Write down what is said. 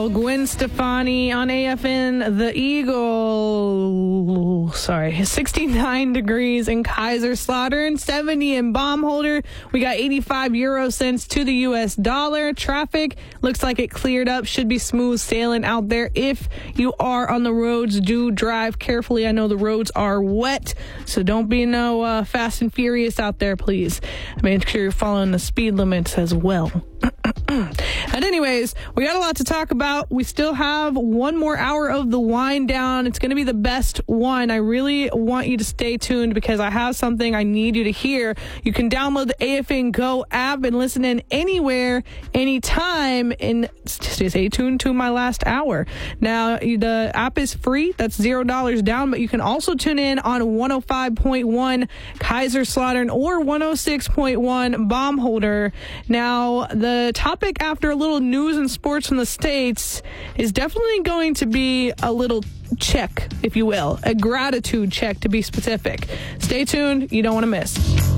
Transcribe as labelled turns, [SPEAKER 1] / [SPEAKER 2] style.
[SPEAKER 1] Well, Gwen Stefani on AFN, the Eagle. 69 degrees in Kaiserslautern, 70 in Baumholder. We got 85 euro cents to the U.S. dollar. Traffic looks like it cleared up. Should be smooth sailing out there. If you are on the roads, do drive carefully. I know the roads are wet, so don't be no fast and furious out there, please. Make sure you're following the speed limits as well. And anyways, we got a lot to talk about. We still have one more hour of the wind down. It's going to be the best one. I really want you to stay tuned because I have something I need you to hear. You can download the AFN Go app and listen in anywhere, anytime, and stay tuned to my last hour. Now, the app is free. That's $0 down, but you can also tune in on 105.1 Kaiserslautern or 106.1 Baumholder. Now, the topic after a little news and sports from the States is definitely going to be a little check, if you will, a gratitude check to be specific. Stay tuned. You don't want to miss.